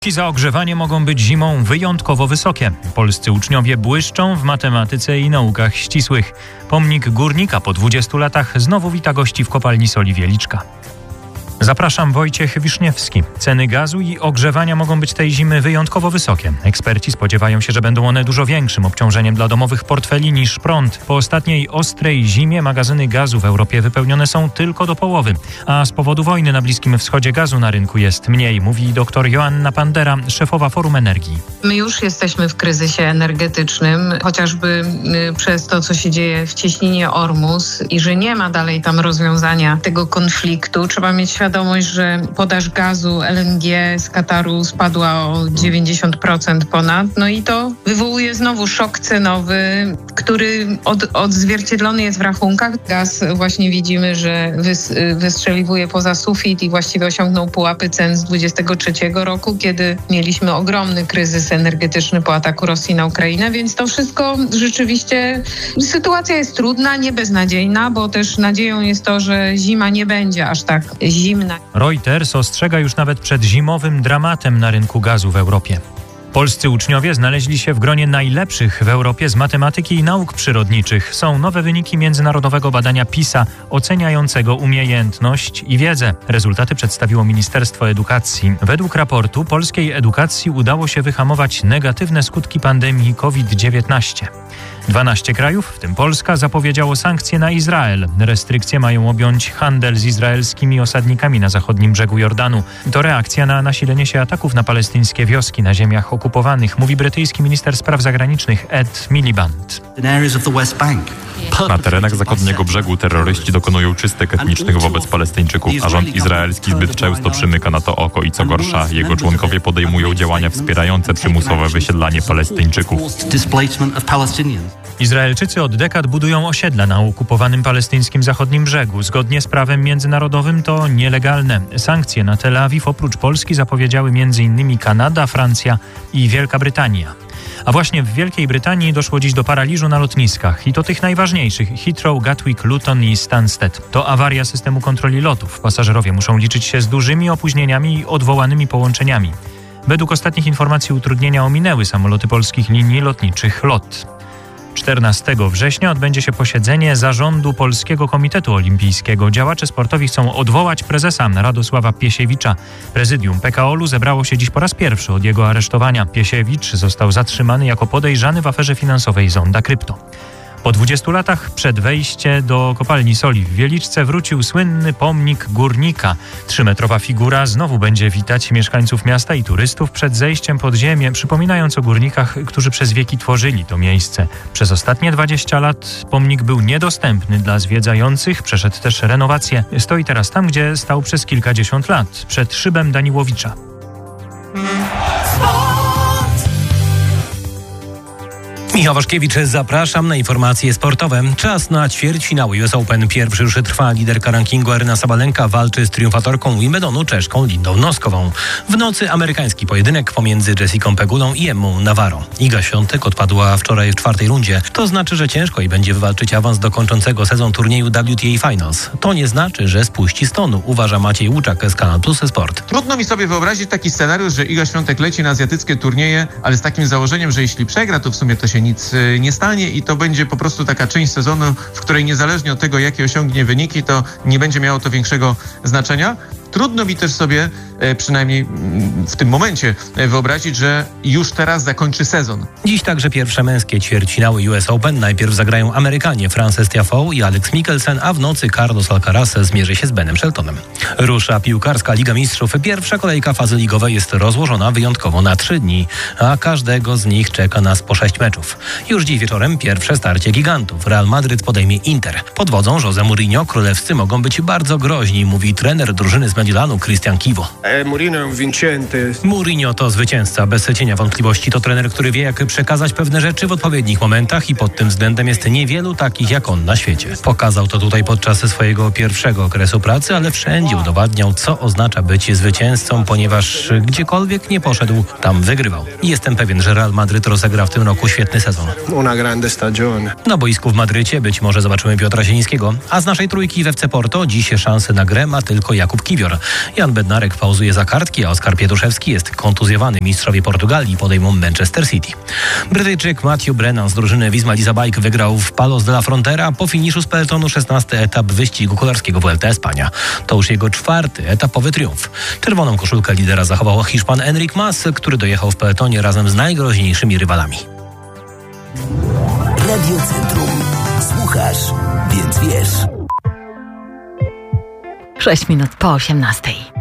Za ogrzewanie mogą być zimą wyjątkowo wysokie. Polscy uczniowie błyszczą w matematyce i naukach ścisłych. Pomnik górnika po 20 latach znowu wita gości w kopalni soli Wieliczka. Zapraszam, Wojciech Wiszniewski. Ceny gazu i ogrzewania mogą być tej zimy wyjątkowo wysokie. Eksperci spodziewają się, że będą one dużo większym obciążeniem dla domowych portfeli niż prąd. Po ostatniej ostrej zimie magazyny gazu w Europie wypełnione są tylko do połowy, a z powodu wojny na Bliskim Wschodzie gazu na rynku jest mniej, mówi dr Joanna Pandera, szefowa Forum Energii. My już jesteśmy w kryzysie energetycznym, chociażby przez to, co się dzieje w cieśninie Ormus i że nie ma dalej tam rozwiązania tego konfliktu. Trzeba mieć świadomość, że podaż gazu LNG z Kataru spadła o 90% ponad. No i to wywołuje znowu szok cenowy, który odzwierciedlony jest w rachunkach. Gaz właśnie widzimy, że wystrzeliwuje poza sufit i właściwie osiągnął pułapy cen z 2023 roku, kiedy mieliśmy ogromny kryzys energetyczny po ataku Rosji na Ukrainę, więc to wszystko rzeczywiście, sytuacja jest trudna, nie beznadziejna, bo też nadzieją jest to, że zima nie będzie aż tak zimna. Reuters ostrzega już nawet przed zimowym dramatem na rynku gazu w Europie. Polscy uczniowie znaleźli się w gronie najlepszych w Europie z matematyki i nauk przyrodniczych. Są nowe wyniki międzynarodowego badania PISA oceniającego umiejętność i wiedzę. Rezultaty przedstawiło Ministerstwo Edukacji. Według raportu polskiej edukacji udało się wyhamować negatywne skutki pandemii COVID-19. 12 krajów, w tym Polska, zapowiedziało sankcje na Izrael. Restrykcje mają objąć handel z izraelskimi osadnikami na zachodnim brzegu Jordanu. To reakcja na nasilenie się ataków na palestyńskie wioski na ziemiach okupowanych, mówi brytyjski minister spraw zagranicznych Ed Miliband. Na terenach zachodniego brzegu terroryści dokonują czystek etnicznych wobec Palestyńczyków, a rząd izraelski zbyt często przymyka na to oko i co gorsza, jego członkowie podejmują działania wspierające przymusowe wysiedlanie Palestyńczyków. Izraelczycy od dekad budują osiedla na okupowanym palestyńskim zachodnim brzegu. Zgodnie z prawem międzynarodowym to nielegalne. Sankcje na Tel Awiw oprócz Polski zapowiedziały m.in. Kanada, Francja i Wielka Brytania. A właśnie w Wielkiej Brytanii doszło dziś do paraliżu na lotniskach i to tych najważniejszych: Heathrow, Gatwick, Luton i Stansted. To awaria systemu kontroli lotów. Pasażerowie muszą liczyć się z dużymi opóźnieniami i odwołanymi połączeniami. Według ostatnich informacji utrudnienia ominęły samoloty polskich linii lotniczych LOT. 14 września odbędzie się posiedzenie Zarządu Polskiego Komitetu Olimpijskiego. Działacze sportowi chcą odwołać prezesa Radosława Piesiewicza. Prezydium PKOL-u zebrało się dziś po raz pierwszy od jego aresztowania. Piesiewicz został zatrzymany jako podejrzany w aferze finansowej Zonda Krypto. Po 20 latach przed wejściem do kopalni soli w Wieliczce wrócił słynny pomnik górnika. 3-metrowa figura znowu będzie witać mieszkańców miasta i turystów przed zejściem pod ziemię, przypominając o górnikach, którzy przez wieki tworzyli to miejsce. Przez ostatnie 20 lat pomnik był niedostępny dla zwiedzających, przeszedł też renowację. Stoi teraz tam, gdzie stał przez kilkadziesiąt lat, przed szybem Daniłowicza. Michał Waszkiewicz, zapraszam na informacje sportowe. Czas na ćwierćfinały US Open. Pierwszy już trwa. Liderka rankingu Aryna Sabalenka walczy z triumfatorką Wimbledonu, Czeszką Lindą Noskową. W nocy amerykański pojedynek pomiędzy Jessicą Pegulą i Emmą Navarro. Iga Świątek odpadła wczoraj w 4. rundzie. To znaczy, że ciężko jej będzie wywalczyć awans do kończącego sezon turnieju WTA Finals. To nie znaczy, że spuści z tonu, uważa Maciej Łuczak z Kanal Plus Sport. Trudno mi sobie wyobrazić taki scenariusz, że Iga Świątek leci na azjatyckie turnieje, ale z takim założeniem, że jeśli przegra, to w sumie to się nic nie stanie i to będzie po prostu taka część sezonu, w której niezależnie od tego, jakie osiągnie wyniki, to nie będzie miało to większego znaczenia. Trudno mi też sobie, przynajmniej w tym momencie, wyobrazić, że już teraz zakończy sezon. Dziś także pierwsze męskie ćwierćfinały US Open. Najpierw zagrają Amerykanie Frances Tiafoe i Alex Mikkelsen, a w nocy Carlos Alcaraz zmierzy się z Benem Sheltonem. Rusza piłkarska Liga Mistrzów. Pierwsza kolejka fazy ligowej jest rozłożona wyjątkowo na 3 dni, a każdego z nich czeka nas po 6 meczów. Już dziś wieczorem pierwsze starcie gigantów. Real Madryt podejmie Inter. Pod wodzą José Mourinho królewscy mogą być bardzo groźni, mówi trener drużyny z Mediolanu Cristian Chivo. Mourinho to zwycięzca, bez cienia wątpliwości. To trener, który wie, jak przekazać pewne rzeczy w odpowiednich momentach i pod tym względem jest niewielu takich jak on na świecie. Pokazał to tutaj podczas swojego pierwszego okresu pracy, ale wszędzie udowadniał, co oznacza być zwycięzcą, ponieważ gdziekolwiek nie poszedł, tam wygrywał. I jestem pewien, że Real Madryt rozegra w tym roku świetny sezon. Na boisku w Madrycie być może zobaczymy Piotra Zielińskiego, a z naszej trójki w FC Porto dziś szansę na grę ma tylko Jakub Kiwior. Junior. Jan Bednarek pauzuje za kartki, a Oskar Pietuszewski jest kontuzjowany. Mistrzowie Portugalii podejmą Manchester City. Brytyjczyk Matthew Brennan z drużyny Visma Lease Bike wygrał w Palos de la Frontera po finiszu z peletonu 16. etap wyścigu kolarskiego Vuelta Espania. To już jego 4. etapowy triumf. Czerwoną koszulkę lidera zachował Hiszpan Enric Mas, który dojechał w peletonie razem z najgroźniejszymi rywalami. Radio Centrum. Słuchasz, więc wiesz. 6 minut po 18.